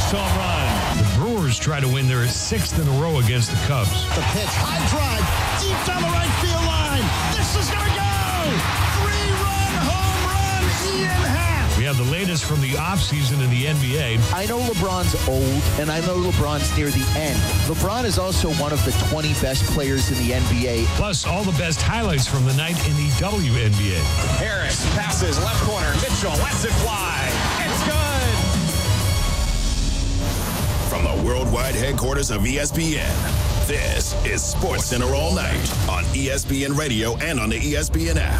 first home run. The Brewers try to win their 6th in a row against the Cubs. The pitch, high drive, deep down the right field line. This is going to go! 3-run home run, Ian Happ. We have the latest from the offseason in the NBA. I know LeBron's old, and I know LeBron's near the end. LeBron is also one of the 20 best players in the NBA. Plus, all the best highlights from the night in the WNBA. Harris passes left corner. Mitchell lets it fly. It's good. From the worldwide headquarters of ESPN, this is SportsCenter All Night on ESPN Radio and on the ESPN app.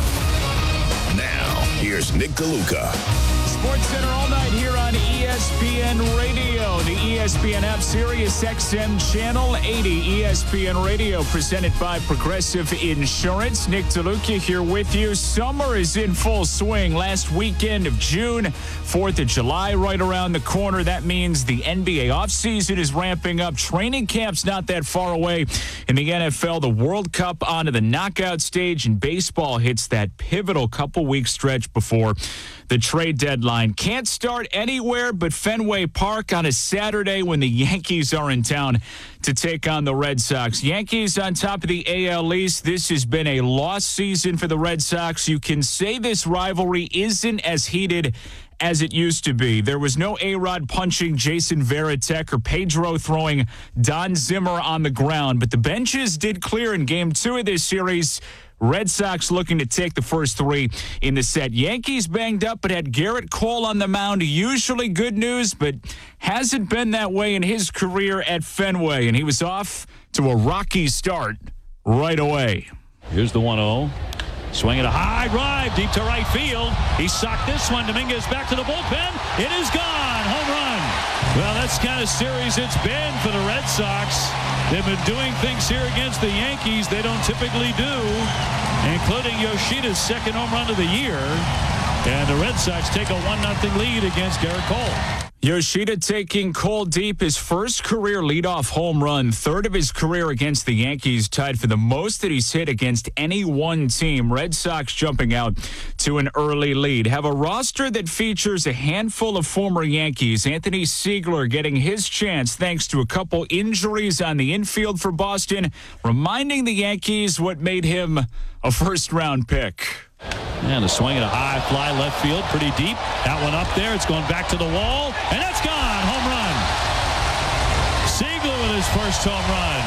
Now, here's Nick DeLuca. SportsCenter All Night here on ESPN Radio, the ESPN app, Sirius XM Channel 80, ESPN Radio, presented by Progressive Insurance. Nick DeLuca here with you. Summer is in full swing. Last weekend of June, 4th of July right around the corner. That means the NBA offseason is ramping up. Training camp's not that far away. In the NFL, the World Cup onto the knockout stage, and baseball hits that pivotal couple-week stretch before the trade deadline. Can't start anywhere but Fenway Park on a Saturday when the Yankees are in town to take on the Red Sox. Yankees on top of the AL East. This has been a lost season for the Red Sox. You can say this rivalry isn't as heated as it used to be. There was no A-Rod punching Jason Varitek or Pedro throwing Don Zimmer on the ground, but the benches did clear in Game 2 of this series. Red Sox looking to take the first 3 in the set. Yankees banged up, but had Garrett Cole on the mound. Usually good news, but hasn't been that way in his career at Fenway, and he was off to a rocky start right away. Here's the 1-0. Swinging a high drive deep to right field. He socked this one. Dominguez back to the bullpen. It is gone. Home run. Well, that's the kind of series it's been for the Red Sox. They've been doing things here against the Yankees they don't typically do, including Yoshida's second home run of the year. And the Red Sox take a 1-0 lead against Garrett Cole. Yoshida taking Cole deep, his first career leadoff home run, third of his career against the Yankees, tied for the most that he's hit against any one team. Red Sox jumping out to an early lead. Have a roster that features a handful of former Yankees. Anthony Siegler getting his chance thanks to a couple injuries on the infield for Boston, reminding the Yankees what made him a first-round pick. And a swing at a high fly left field, pretty deep. That one up there, it's going back to the wall, and that's gone. Home run. Siegler with his first home run.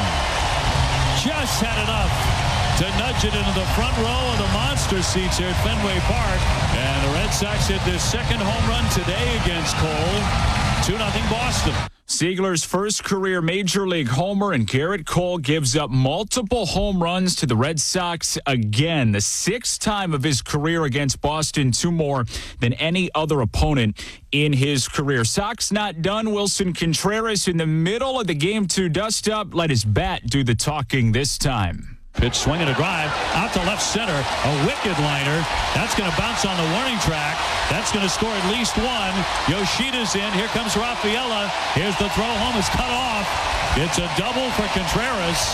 Just had enough to nudge it into the front row of the monster seats here at Fenway Park. And the Red Sox hit their second home run today against Cole. 2-0 Boston. Siegler's first career Major League homer, and Garrett Cole gives up multiple home runs to the Red Sox again. The 6th time of his career against Boston, 2 more than any other opponent in his career. Sox not done. Wilson Contreras in the middle of the Game 2 dust-up. Let his bat do the talking this time. Pitch swinging a drive out to left center. A wicked liner. That's going to bounce on the warning track. That's going to score at least one. Yoshida's in. Here comes Rafaela. Here's the throw home. It's cut off. It's a double for Contreras.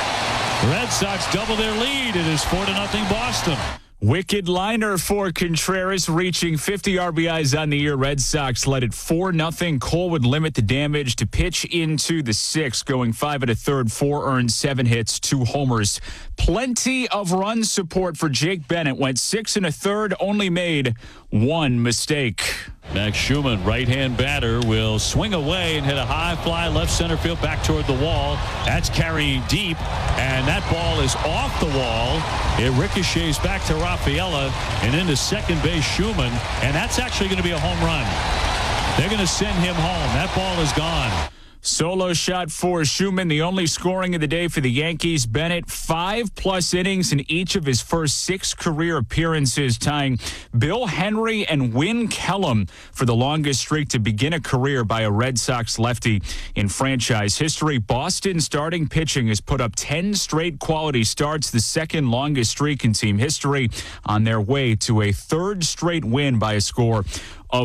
Red Sox double their lead. It is 4-0 Boston. Wicked liner for Contreras, reaching 50 RBIs on the year. Red Sox led it 4-0. Cole would limit the damage to pitch into the 6th, going 5 1/3, 4 earned, 7 hits, 2 homers. Plenty of run support for Jake Bennett. Went 6 1/3, only made 1 mistake. Max Schumann, right-hand batter, will swing away and hit a high fly left center field back toward the wall. That's carrying deep, and that ball is off the wall. It ricochets back to Rafaela and into second base Schumann, and that's actually going to be a home run. They're going to send him home. That ball is gone. Solo shot for Schumann, the only scoring of the day for the Yankees. Bennett, 5+ innings in each of his first 6 career appearances, tying Bill Henry and Win Kellum for the longest streak to begin a career by a Red Sox lefty in franchise history. Boston starting pitching has put up 10 straight quality starts, the second longest streak in team history, on their way to a 3rd straight win by a score of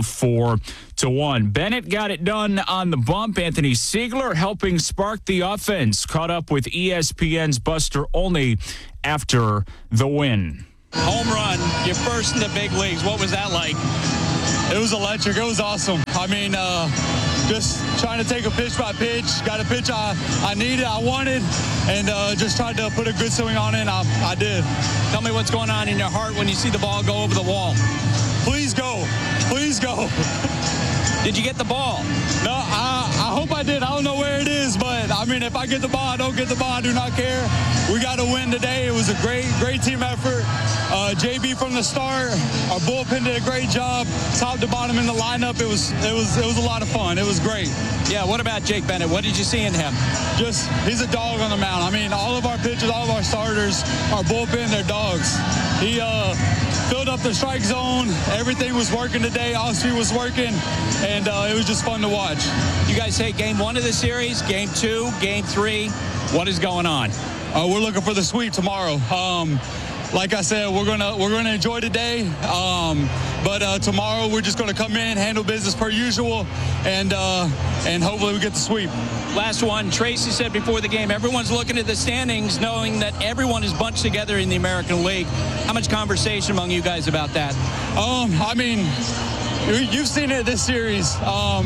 4-1. Bennett got it done on the bump. Anthony Siegler helping spark the offense. Caught up with ESPN's Buster Olney after the win. Home run, your first in the big leagues. What was that like? It was electric. It was awesome. I mean, just trying to take a pitch by pitch. Got a pitch I needed, I wanted, and just tried to put a good swing on it, and I did. Tell me what's going on in your heart when you see the ball go over the wall. Please go. Please go. Did you get the ball? No, I hope I did. I don't know where it is, but, I mean, if I get the ball, I don't get the ball, I do not care. We got to win today. It was a great team effort. JB from the start, our bullpen did a great job, top to bottom in the lineup. It was a lot of fun. It was great. Yeah, what about Jake Bennett? What did you see in him? Just, he's a dog on the mound. I mean, all of our pitchers, all of our starters, our bullpen, they're dogs. He filled up the strike zone. Everything was working today. All speed was working, and it was just fun to watch. You guys say game 1 of the series, game 2, game 3. What is going on? We're looking for the sweep tomorrow. Like I said, we're gonna enjoy today, but tomorrow we're just gonna come in, handle business per usual, and hopefully we get the sweep. Last one, Tracy said before the game, everyone's looking at the standings, knowing that everyone is bunched together in the American League. How much conversation among you guys about that? I mean, you've seen it this series.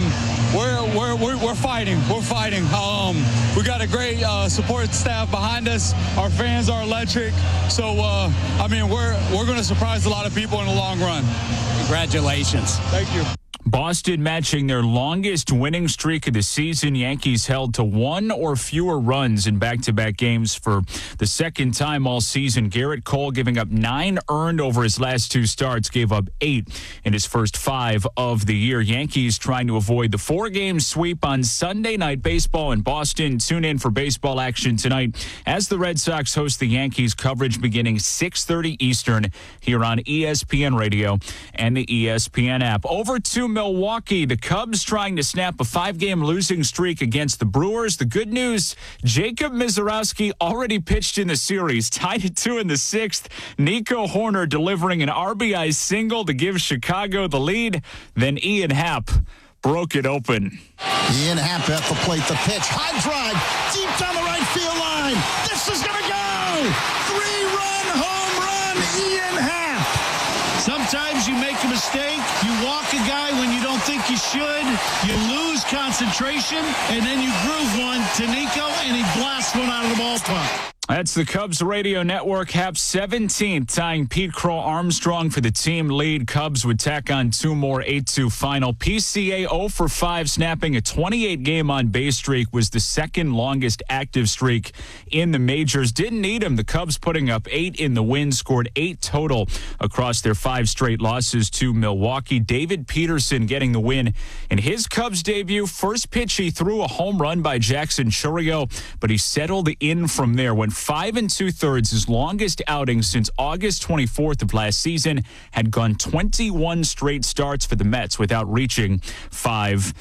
We're fighting. We're fighting. We got a great support staff behind us. Our fans are electric. So, I mean, we're going to surprise a lot of people in the long run. Congratulations. Thank you. Boston matching their longest winning streak of the season. Yankees held to 1 or fewer runs in back-to-back games for the second time all season. Garrett Cole giving up 9 earned over his last 2 starts, gave up 8 in his first 5 of the year. Yankees trying to avoid the 4-game sweep on Sunday Night Baseball in Boston. Tune in for baseball action tonight as the Red Sox host the Yankees. Coverage beginning 6:30 Eastern here on ESPN Radio and the ESPN app. Over to Milwaukee, the Cubs trying to snap a 5-game losing streak against the Brewers. The good news, Jacob Misiorowski already pitched in the series, tied at 2 in the 6th. Nico Horner delivering an RBI single to give Chicago the lead. Then Ian Happ broke it open. Ian Happ at the plate, the pitch, high drive, deep down the right field line. This is going to go! 3-run home run, Ian Happ. Sometimes you make a mistake, you walk a guy when you don't think you should, you lose concentration, and then you groove one to Nico, and he blasts one out of the ballpark. That's the Cubs radio network. Happ's 17th, tying Pete Crow Armstrong for the team lead. Cubs would tack on 2 more 8-2 final. PCA 0 for 5, snapping a 28-game on-base streak, was the second longest active streak in the majors. Didn't need him. The Cubs putting up 8 in the win, scored 8 total across their 5 straight losses to Milwaukee. David Peterson getting the win in his Cubs debut. First pitch, he threw a home run by Jackson Chourio, but he settled in from there. Went 5 2/3, his longest outing since August 24th of last season. Had gone 21 straight starts for the Mets without reaching 5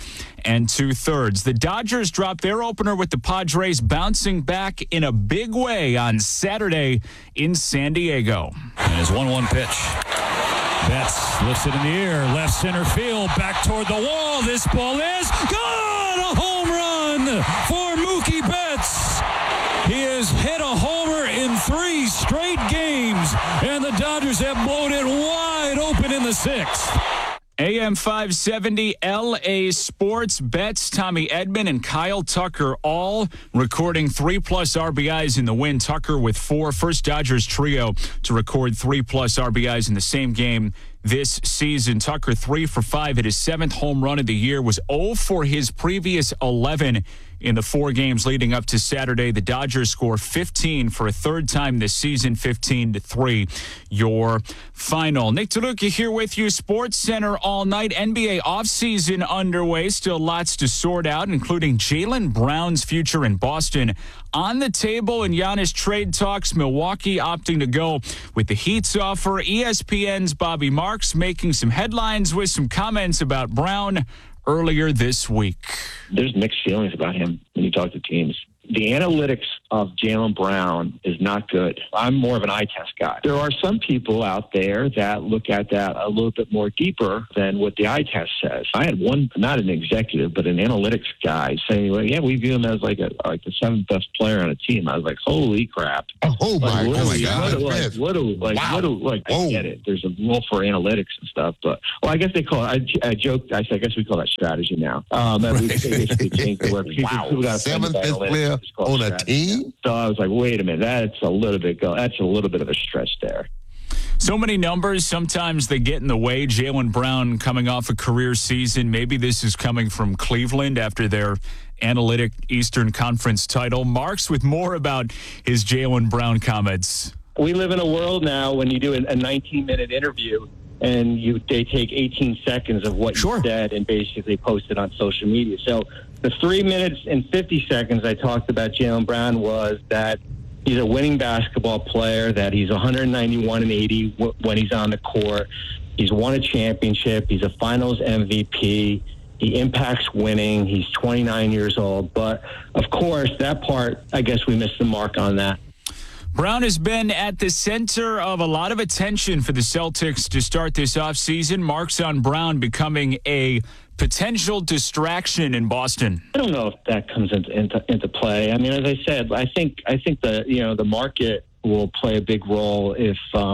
2/3. The Dodgers dropped their opener with the Padres, bouncing back in a big way on Saturday in San Diego. And his 1-1 pitch. Betts lifts it in the air, left center field, back toward the wall. This ball is gone! A home run for Mookie Betts. He has hit a homer in 3 straight games, and the Dodgers have blown it wide open in the 6th. AM 570, LA Sports. Betts, Tommy Edman, and Kyle Tucker all recording 3+ RBIs in the win. Tucker with 4. First Dodgers trio to record 3+ RBIs in the same game this season. Tucker 3 for 5, hit his 7th home run of the year, was 0 for his previous 11 in the 4 games leading up to Saturday. The Dodgers score 15 for a 3rd time this season, 15-3. Your final. Nick DeLuca here with you. Sports Center all night. NBA offseason underway. Still lots to sort out, including Jaylen Brown's future in Boston on the table in Giannis trade talks. Milwaukee opting to go with the Heat's offer. ESPN's Bobby Marks making some headlines with some comments about Brown earlier this week. There's mixed feelings about him when you talk to teams. the analytics of Jaylen Brown is not good. I'm more of an eye test guy. There are some people out there that look at that a little bit more deeper than what the eye test says. I had one, not an executive, but an analytics guy saying, well, yeah, we view him as like the seventh best player on a team. I was like, holy crap. Oh my God. I get it. There's a role for analytics and stuff, but, well, I guess they call it, I joked, I guess we call that strategy now. And we basically changed the word. People got seventh best player on a team? So I was like, wait a minute, that's a little bit of a stretch there. So many numbers, sometimes they get in the way. Jaylen Brown coming off a career season. Maybe this is coming from Cleveland after their analytic Eastern Conference title. Marks with more about his Jaylen Brown comments. We live in a world now when you do a 19-minute interview and they take 18 seconds of what you said and basically post it on social media. So the 3 minutes and 50 seconds I talked about Jaylen Brown was that he's a winning basketball player, that he's 191-80 when he's on the court. He's won a championship. He's a finals MVP. He impacts winning. He's 29 years old. But, of course, that part, I guess we missed the mark on that. Brown has been at the center of a lot of attention for the Celtics to start this offseason. Marks on Brown becoming a potential distraction in Boston. I don't know if that comes into play. I mean, as I said, I think the market will play a big role if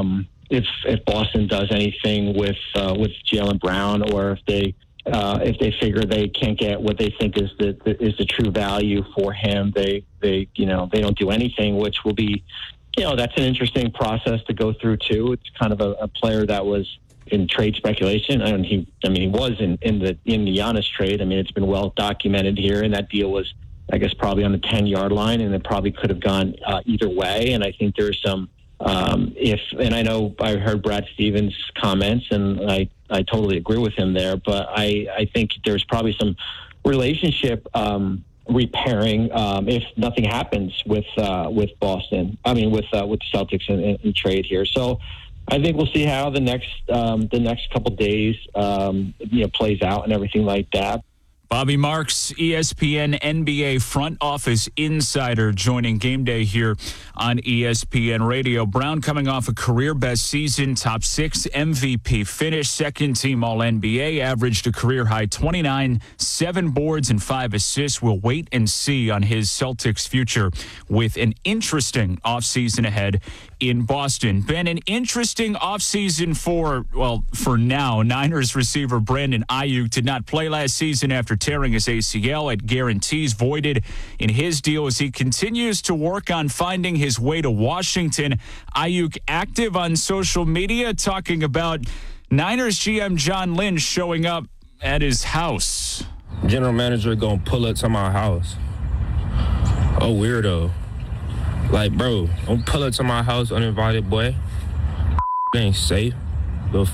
Boston does anything with Jaylen Brown, or if they figure they can't get what they think is the true value for him, they don't do anything, which will be, that's an interesting process to go through too. It's kind of a player that was in trade speculation. He was in the Giannis trade. I mean, it's been well documented here, and that deal was, I guess, probably on the 10-yard line, and it probably could have gone either way. And I think there's some, and I know I heard Brad Stevens' comments, and I totally agree with him there, but I think there's probably some relationship repairing if nothing happens with Boston. I mean, with the Celtics in trade here. So I think we'll see how the next couple days plays out and everything like that. Bobby Marks, ESPN NBA front office insider, joining Game Day here on ESPN Radio. Brown coming off a career-best season, top 6 MVP finish, second-team All-NBA, averaged a career-high 29, 7 boards and 5 assists. We'll wait and see on his Celtics future with an interesting offseason ahead in Boston. Been an interesting offseason for now. Niners receiver Brandon Ayuk did not play last season after tearing his ACL. It guarantees voided in his deal as he continues to work on finding his way to Washington. Ayuk active on social media talking about Niners GM John Lynch showing up at his house. General manager gonna pull up to my house. Oh, weirdo. Like, bro, don't pull up to my house uninvited, boy. It ain't safe. Little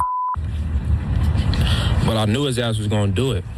But I knew his ass was gonna do it.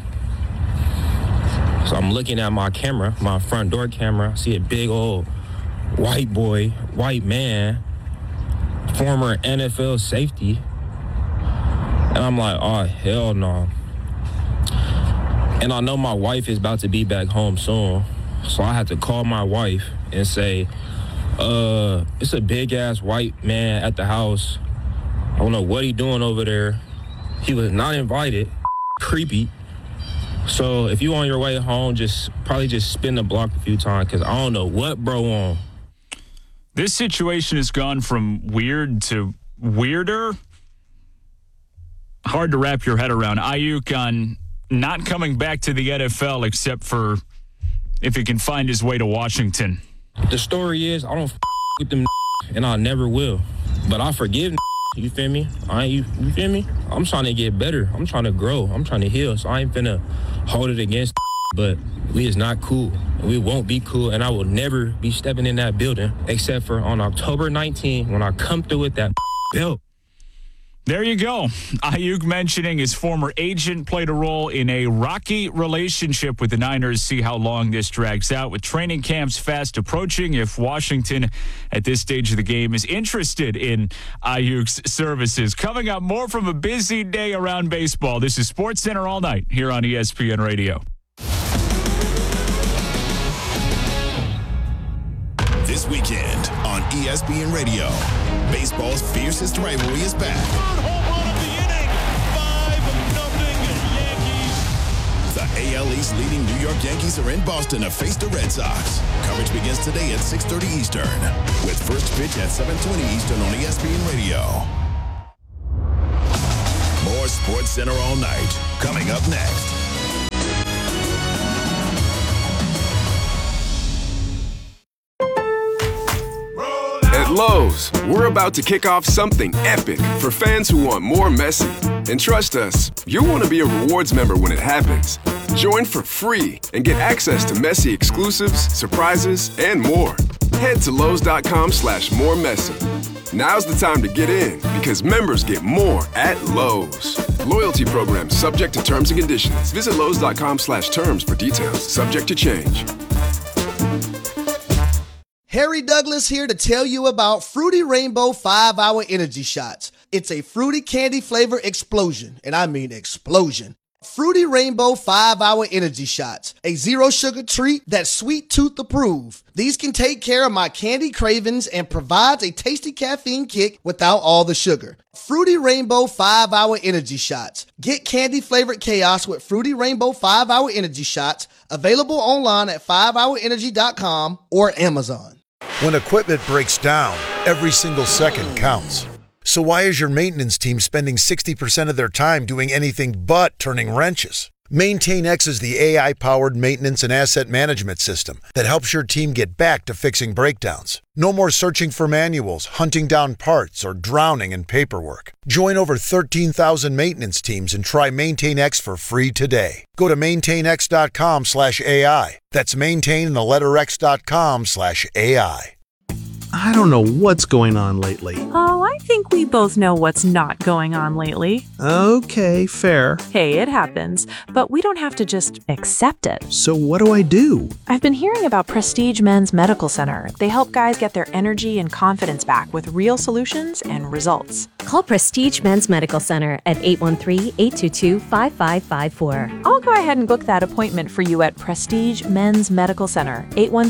So I'm looking at my camera, my front door camera. I see a big old white man, former NFL safety. And I'm like, oh, hell no. And I know my wife is about to be back home soon. So I had to call my wife and say, it's a big-ass white man at the house. I don't know what he doing over there. He was not invited. Creepy. So if you on your way home, probably spin the block a few times, because I don't know what bro on. This situation has gone from weird to weirder. Hard to wrap your head around. Ayuk on not coming back to the NFL except for if he can find his way to Washington. The story is, I don't with them and I never will. But I forgive. You feel me? You feel me? I'm trying to get better. I'm trying to grow. I'm trying to heal. So I ain't finna hold it against. But we is not cool. And we won't be cool. And I will never be stepping in that building except for on October 19th when I come through with that belt. There you go. Ayuk mentioning his former agent played a role in a rocky relationship with the Niners. See how long this drags out with training camps fast approaching. If Washington at this stage of the game is interested in Ayuk's services. Coming up, more from a busy day around baseball. This is SportsCenter All Night here on ESPN Radio. weekend on ESPN Radio. Baseball's fiercest rivalry is back. Third home run of the inning. 5-0 Yankees. The AL East leading New York Yankees are in Boston to face the Red Sox. Coverage begins today at 6:30 Eastern, with first pitch at 7:20 Eastern on ESPN Radio. More Sports Center all night. Coming up next. At Lowe's, we're about to kick off something epic for fans who want more Messi. And trust us, you'll want to be a rewards member when it happens. Join for free and get access to Messi exclusives, surprises, and more. Head to Lowe's.com/moremessi. Now's the time to get in because members get more at Lowe's. Loyalty program subject to terms and conditions. Visit Lowe's.com/terms for details. Subject to change. Harry Douglas here to tell you about Fruity Rainbow 5-Hour Energy Shots. It's a fruity candy flavor explosion, and I mean explosion. Fruity Rainbow 5-Hour Energy Shots, a zero sugar treat that's sweet tooth approved. These can take care of my candy cravings and provides a tasty caffeine kick without all the sugar. Fruity Rainbow 5-Hour Energy Shots. Get candy flavored chaos with Fruity Rainbow 5-Hour Energy Shots, available online at 5hourenergy.com or Amazon. When equipment breaks down, every single second counts. So why is your maintenance team spending 60% of their time doing anything but turning wrenches? MaintainX is the AI-powered maintenance and asset management system that helps your team get back to fixing breakdowns. No more searching for manuals, hunting down parts, or drowning in paperwork. Join over 13,000 maintenance teams and try MaintainX for free today. Go to maintainx.com/AI. That's maintain and the letter x.com/AI. I don't know what's going on lately. Oh, I think we both know what's not going on lately. Okay, fair. Hey, it happens, but we don't have to just accept it. So what do I do? I've been hearing about Prestige Men's Medical Center. They help guys get their energy and confidence back with real solutions and results. Call Prestige Men's Medical Center at 813-822-5554. I'll go ahead and book that appointment for you at Prestige Men's Medical Center,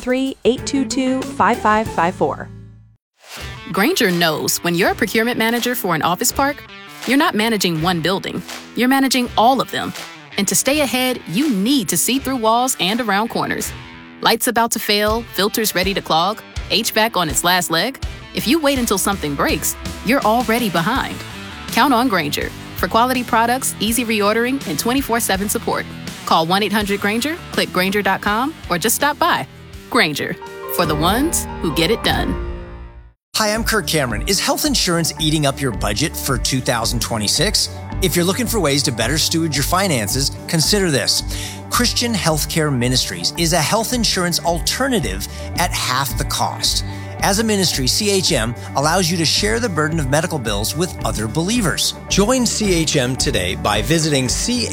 813-822-5554. Grainger knows when you're a procurement manager for an office park, you're not managing one building, you're managing all of them. And to stay ahead, you need to see through walls and around corners. Lights about to fail, filters ready to clog, HVAC on its last leg. If you wait until something breaks, you're already behind. Count on Grainger for quality products, easy reordering, and 24/7 support. Call 1-800-GRAINGER, click Grainger.com, or just stop by. Grainger, for the ones who get it done. Hi, I'm Kirk Cameron. Is health insurance eating up your budget for 2026? If you're looking for ways to better steward your finances, consider this. Christian Healthcare Ministries is a health insurance alternative at half the cost. As a ministry, CHM allows you to share the burden of medical bills with other believers. Join CHM today by visiting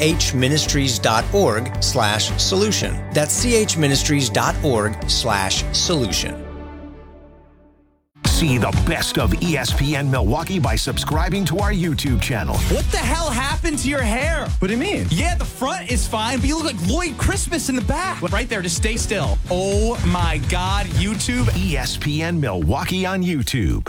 chministries.org/solution. That's chministries.org/solution. See the best of ESPN Milwaukee by subscribing to our YouTube channel. What the hell happened to your hair? What do you mean? Yeah, the front is fine, but you look like Lloyd Christmas in the back. Right there, just stay still. Oh my God, YouTube. ESPN Milwaukee on YouTube.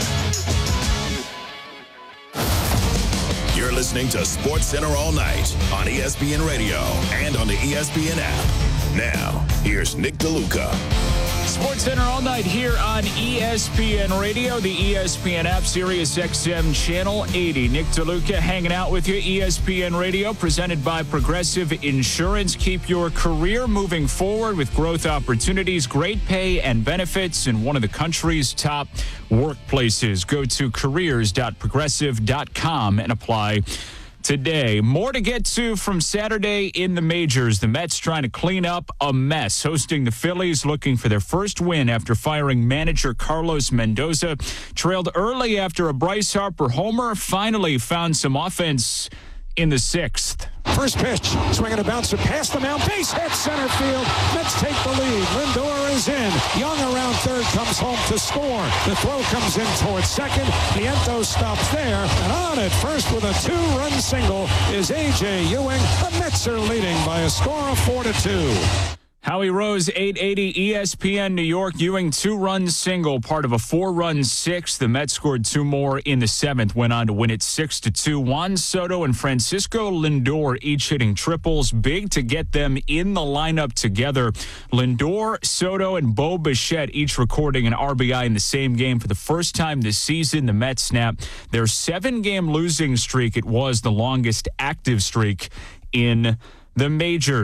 You're listening to Sports Center all night on ESPN Radio and on the ESPN app. Now, here's Nick DeLuca. Sports Center all night here on ESPN Radio, the ESPN app, Sirius XM Channel 80. Nick DeLuca hanging out with you. ESPN Radio, presented by Progressive Insurance. Keep your career moving forward with growth opportunities, great pay and benefits in one of the country's top workplaces. Go to careers.progressive.com and apply today. More to get to from Saturday in the majors. The Mets trying to clean up a mess, hosting the Phillies, looking for their first win after firing manager Carlos Mendoza. Trailed early after a Bryce Harper homer, finally found some offense in the sixth. First pitch, swinging a bouncer past the mound, base hit center field. Mets take the lead. Lindor is in. Young around third comes home to score. The throw comes in towards second. Vientos stops there, and on at first with a 2-run single is A.J. Ewing. The Mets are leading by a score of 4-2. Howie Rose, 880 ESPN New York. Ewing 2-run single, part of a 4-run sixth. The Mets scored 2 more in the 7th, went on to win it 6-2. Juan Soto and Francisco Lindor each hitting triples. Big to get them in the lineup together. Lindor, Soto, and Bo Bichette each recording an RBI in the same game for the first time this season. The Mets snap their 7-game losing streak. It was the longest active streak in the majors.